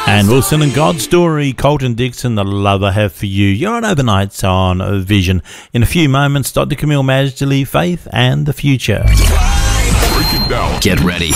And Wilson and God Story, Colton Dixon, The Love I Have For You. You're on Overnights on Vision. In a few moments, Dr. Camille Majdali, Faith and the Future. Break it down. Get ready.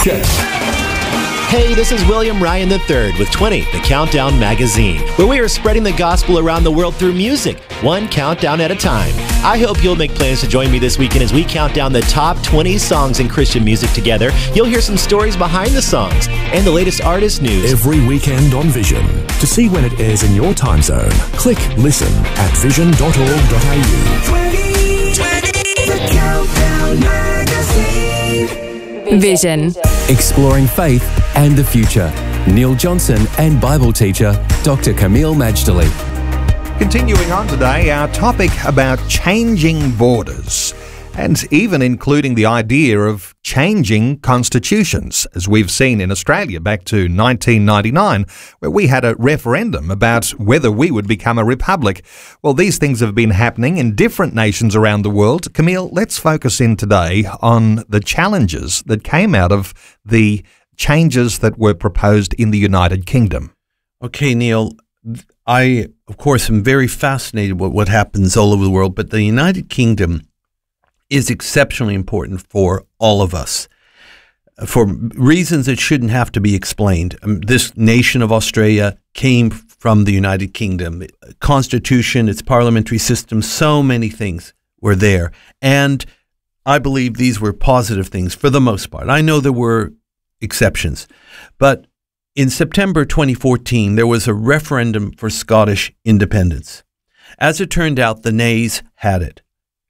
Hey, this is William Ryan III with 20, the Countdown Magazine, where we are spreading the gospel around the world through music, one countdown at a time. I hope you'll make plans to join me this weekend as we count down the top 20 songs in Christian music together. You'll hear some stories behind the songs and the latest artist news. Every weekend on Vision. To see when it airs in your time zone, click listen at vision.org.au. 2020, the Countdown Magazine. Vision. Exploring faith and the future. Neil Johnson and Bible teacher Dr. Camille Majdali. Continuing on today, our topic about changing borders, and even including the idea of changing constitutions, as we've seen in Australia back to 1999, where we had a referendum about whether we would become a republic. Well, these things have been happening in different nations around the world. Camille, let's focus in today on the challenges that came out of the changes that were proposed in the United Kingdom. Okay, Neil, I, of course, am very fascinated with what happens all over the world, but the United Kingdom is exceptionally important for all of us for reasons that shouldn't have to be explained. This nation of Australia came from the United Kingdom. Constitution, its parliamentary system, so many things were there. And I believe these were positive things for the most part. I know there were exceptions. But in September 2014, there was a referendum for Scottish independence. As it turned out, the nays had it.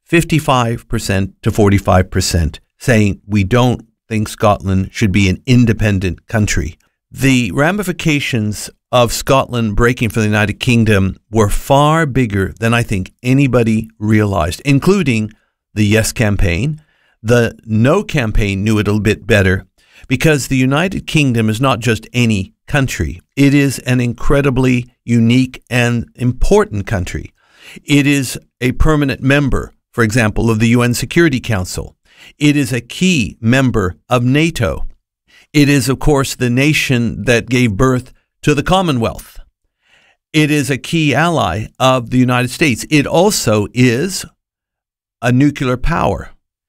55% to 45% saying we don't think Scotland should be an independent country. The ramifications of Scotland breaking from the United Kingdom were far bigger than I think anybody realized, including the Yes campaign. The No campaign knew it a bit better because the United Kingdom is not just any country. It is an incredibly unique and important country. It is a permanent member, for example, of the UN Security Council. It is a key member of NATO. It is, of course, the nation that gave birth to the Commonwealth. It is a key ally of the United States. It also is a nuclear power.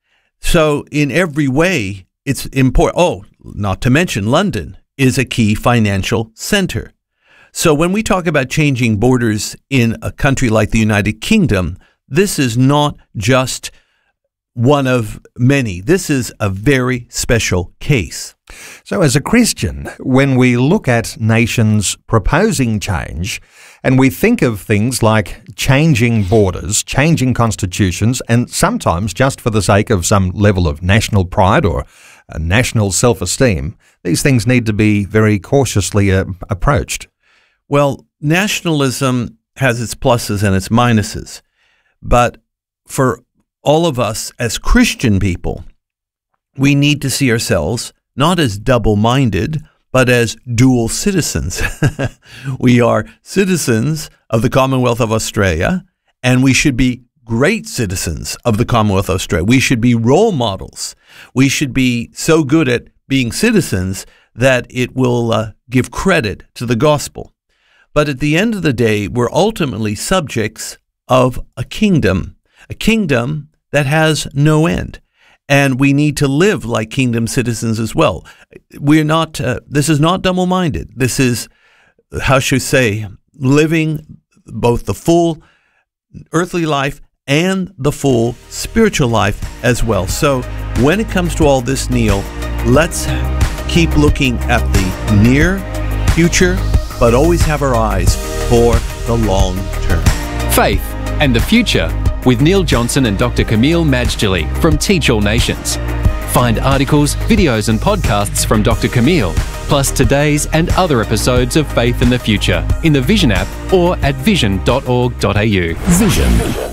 So in every way, it's important. Oh, not to mention London is a key financial center. So when we talk about changing borders in a country like the United Kingdom, this is not just one of many. This is a very special case. So as a Christian, when we look at nations proposing change, and we think of things like changing borders, changing constitutions, and sometimes just for the sake of some level of national pride or national self-esteem, these things need to be very cautiously approached. Well, nationalism has its pluses and its minuses. But for all of us as Christian people, we need to see ourselves not as double-minded, but as dual citizens. We are citizens of the Commonwealth of Australia, and we should be great citizens of the Commonwealth of Australia. We should be role models. We should be so good at being citizens that it will give credit to the gospel. But at the end of the day, we're ultimately subjects of a kingdom that has no end. And we need to live like kingdom citizens as well. We're not, this is not double-minded. This is, how should I say, living both the full earthly life and the full spiritual life as well. So when it comes to all this, Neil, let's keep looking at the near future, but always have our eyes for the long term. Faith and the Future with Neil Johnson and Dr. Camille Majdali from Teach All Nations. Find articles, videos and podcasts from Dr. Camille, plus today's and other episodes of Faith and the Future in the Vision app or at vision.org.au. Vision.